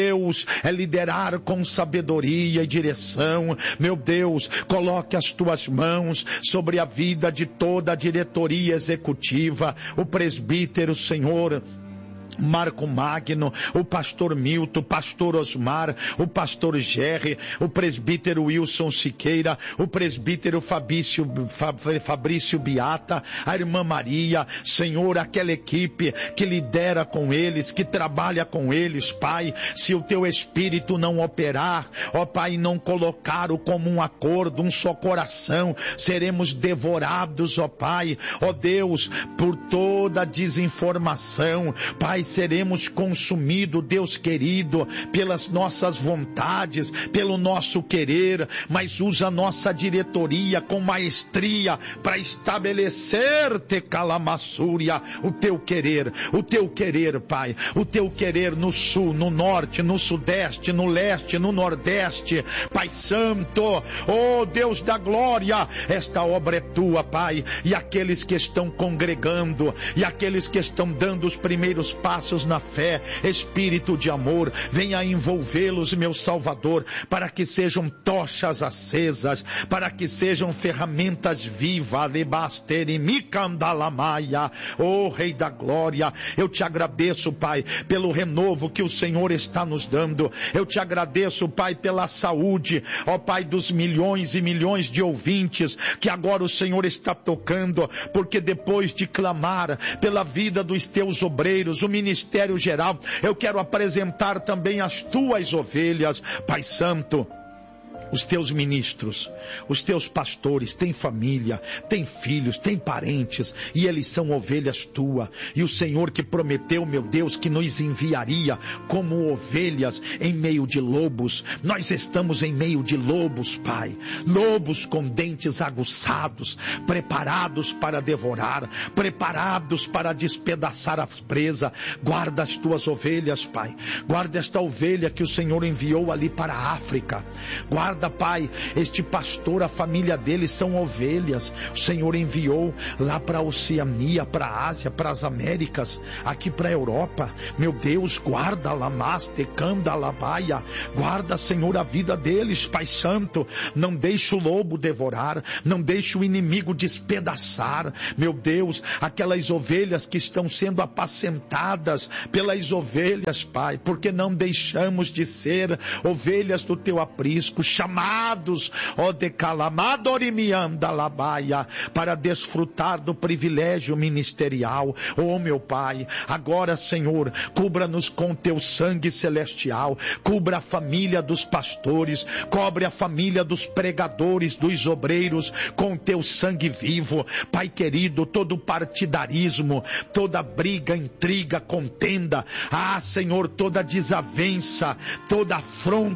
Deus, é liderar com sabedoria e direção. Meu Deus, coloque as tuas mãos sobre a vida de toda a diretoria executiva, o presbítero, Senhor Marco Magno, o pastor Milton, o pastor Osmar, o pastor Gerry, o presbítero Wilson Siqueira, o presbítero Fabrício Beata, a irmã Maria, Senhor, aquela equipe que lidera com eles, que trabalha com eles, Pai, se o teu Espírito não operar, ó Pai, não colocar o comum acordo, um só coração, seremos devorados, ó Pai, ó Deus, por toda desinformação, Pai, seremos consumidos, Deus querido, pelas nossas vontades, pelo nosso querer, mas usa a nossa diretoria com maestria para estabelecer, te calamassúria, o teu querer, Pai, o teu querer no sul, no norte, no sudeste, no leste, no nordeste, Pai Santo, oh Deus da glória, esta obra é tua, Pai, e aqueles que estão congregando, e aqueles que estão dando os primeiros passos na fé, Espírito de amor, venha envolvê-los, meu Salvador, para que sejam tochas acesas, para que sejam ferramentas vivas, oh Rei da Glória, eu te agradeço, Pai, pelo renovo que o Senhor está nos dando, eu te agradeço, Pai, pela saúde, ó Pai, dos milhões e milhões de ouvintes, que agora o Senhor está tocando, porque depois de clamar pela vida dos teus obreiros, o Ministério Geral, eu quero apresentar também as tuas ovelhas, Pai Santo. Os teus ministros, os teus pastores, têm família, têm filhos, têm parentes, e eles são ovelhas tuas, e o Senhor que prometeu, meu Deus, que nos enviaria como ovelhas em meio de lobos, nós estamos em meio de lobos, Pai, lobos com dentes aguçados, preparados para devorar, preparados para despedaçar a presa. Guarda as tuas ovelhas, Pai, guarda esta ovelha que o Senhor enviou ali para a África, guarda, Pai, este pastor, a família dele são ovelhas, o Senhor enviou lá para a Oceania, para a Ásia, para as Américas, aqui para a Europa, meu Deus, guarda Lamaste, Canda, Labaia, guarda, Senhor, a vida deles, Pai Santo, não deixe o lobo devorar, não deixe o inimigo despedaçar, meu Deus, aquelas ovelhas que estão sendo apacentadas pelas ovelhas, Pai, porque não deixamos de ser ovelhas do teu aprisco, chamados, ó decalamadorimianda labaia, para desfrutar do privilégio ministerial. Oh meu Pai, agora, Senhor, cubra-nos com teu sangue celestial, cubra a família dos pastores, cobre a família dos pregadores, dos obreiros, com teu sangue vivo, Pai querido, todo partidarismo, toda briga, intriga, contenda, Senhor, toda desavença, toda afronta,